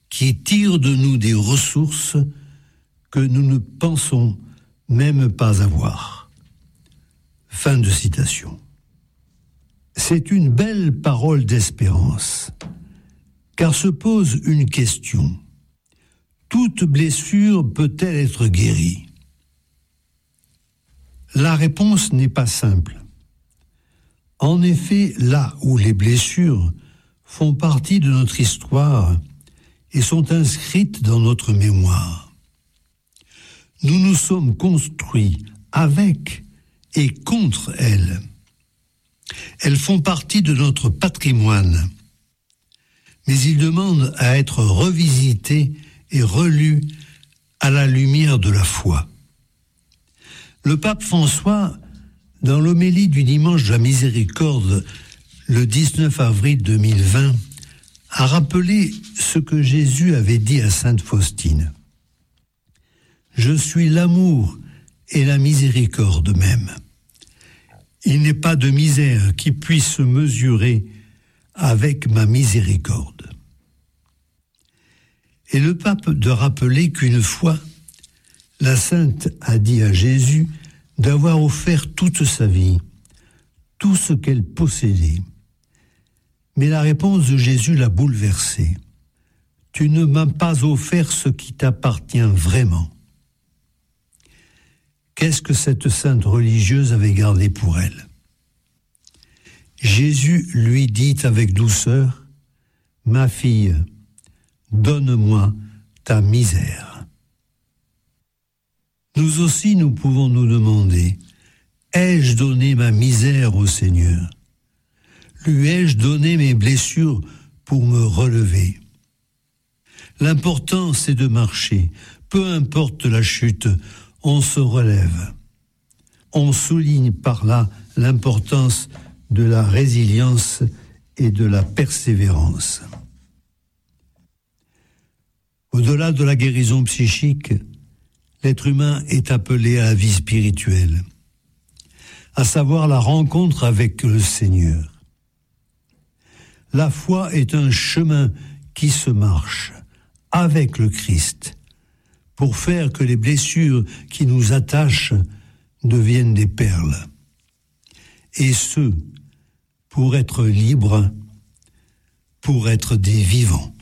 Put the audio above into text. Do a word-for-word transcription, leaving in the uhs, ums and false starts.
qui tire de nous des ressources que nous ne pensons même pas avoir. Fin de citation. C'est une belle parole d'espérance, car se pose une question. Toute blessure peut-elle être guérie ? La réponse n'est pas simple. En effet, là où les blessures font partie de notre histoire et sont inscrites dans notre mémoire, nous nous sommes construits avec et contre elles. Elles font partie de notre patrimoine, mais ils demandent à être revisités et relus à la lumière de la foi. Le pape François, dans l'homélie du dimanche de la Miséricorde, le dix-neuf avril deux mille vingt, a rappelé ce que Jésus avait dit à Sainte Faustine. « Je suis l'amour et la miséricorde même. Il n'est pas de misère qui puisse se mesurer avec ma miséricorde. » Et le pape de rappeler qu'une fois, la sainte a dit à Jésus d'avoir offert toute sa vie, tout ce qu'elle possédait. Mais la réponse de Jésus l'a bouleversée. « Tu ne m'as pas offert ce qui t'appartient vraiment. » Qu'est-ce que cette sainte religieuse avait gardé pour elle ? Jésus lui dit avec douceur, « Ma fille, donne-moi ta misère. » Nous aussi, nous pouvons nous demander, ai-je donné ma misère au Seigneur ? Lui ai-je donné mes blessures pour me relever ? L'important, c'est de marcher. Peu importe la chute, on se relève. On souligne par là l'importance de la résilience et de la persévérance. Au-delà de la guérison psychique, l'être humain est appelé à la vie spirituelle, à savoir la rencontre avec le Seigneur. La foi est un chemin qui se marche avec le Christ pour faire que les blessures qui nous attachent deviennent des perles. Et ce, pour être libres, pour être des vivants.